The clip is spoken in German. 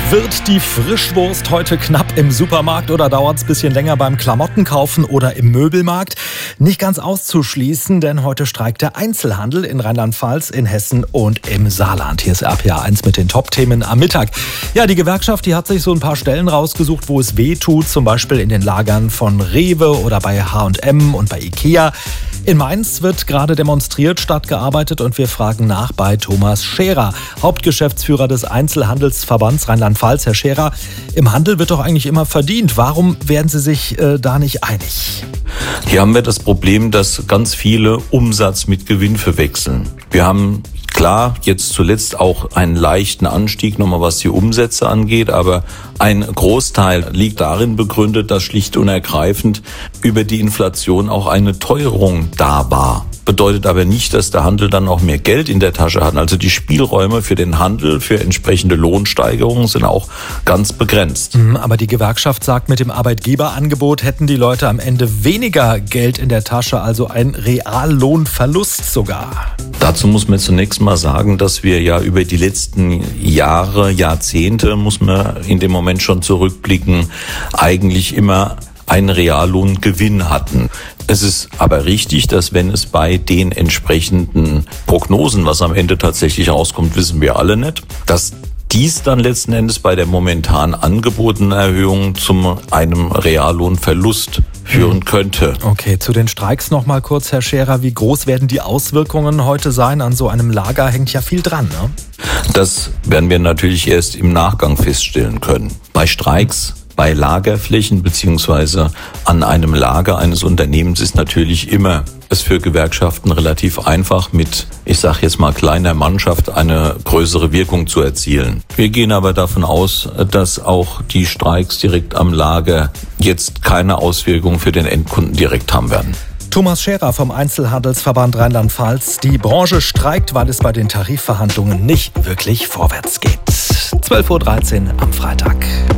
Wird die Frischwurst heute knapp im Supermarkt oder dauert es ein bisschen länger beim Klamottenkaufen oder im Möbelmarkt? Nicht ganz auszuschließen, denn heute streikt der Einzelhandel in Rheinland-Pfalz, in Hessen und im Saarland. Hier ist RPA 1 mit den Top-Themen am Mittag. Ja, die Gewerkschaft, die hat sich so ein paar Stellen rausgesucht, wo es weh tut, zum Beispiel in den Lagern von Rewe oder bei H&M und bei Ikea. In Mainz wird gerade demonstriert statt gearbeitet und wir fragen nach bei Thomas Scherer, Hauptgeschäftsführer des Einzelhandelsverbands Rheinland-Pfalz. Herr Scherer, im Handel wird doch eigentlich immer verdient. Warum werden Sie sich da nicht einig? Hier haben wir das Problem, dass ganz viele Umsatz mit Gewinn verwechseln. Wir haben klar jetzt zuletzt auch einen leichten Anstieg nochmal, was die Umsätze angeht, aber ein Großteil liegt darin begründet, dass schlicht und ergreifend über die Inflation auch eine Teuerung da war. Bedeutet aber nicht, dass der Handel dann auch mehr Geld in der Tasche hat. Also die Spielräume für den Handel, für entsprechende Lohnsteigerungen sind auch ganz begrenzt. Aber die Gewerkschaft sagt, mit dem Arbeitgeberangebot hätten die Leute am Ende weniger Geld in der Tasche, also ein Reallohnverlust sogar. Dazu muss man zunächst mal sagen, dass wir ja über die letzten Jahre, Jahrzehnte, muss man in dem Moment schon zurückblicken, eigentlich immer einen Reallohngewinn hatten. Es ist aber richtig, dass wenn es bei den entsprechenden Prognosen, was am Ende tatsächlich rauskommt, wissen wir alle nicht, dass dies dann letzten Endes bei der momentan angebotenen Erhöhung zu einem Reallohnverlust führen könnte. Okay, zu den Streiks noch mal kurz, Herr Scherer. Wie groß werden die Auswirkungen heute sein? An so einem Lager hängt ja viel dran, ne? Das werden wir natürlich erst im Nachgang feststellen können. Bei Streiks, bei Lagerflächen beziehungsweise an einem Lager eines Unternehmens ist natürlich immer es für Gewerkschaften relativ einfach, mit, ich sage jetzt mal, kleiner Mannschaft eine größere Wirkung zu erzielen. Wir gehen aber davon aus, dass auch die Streiks direkt am Lager jetzt keine Auswirkungen für den Endkunden direkt haben werden. Thomas Scherer vom Einzelhandelsverband Rheinland-Pfalz. Die Branche streikt, weil es bei den Tarifverhandlungen nicht wirklich vorwärts geht. 12:13 Uhr am Freitag.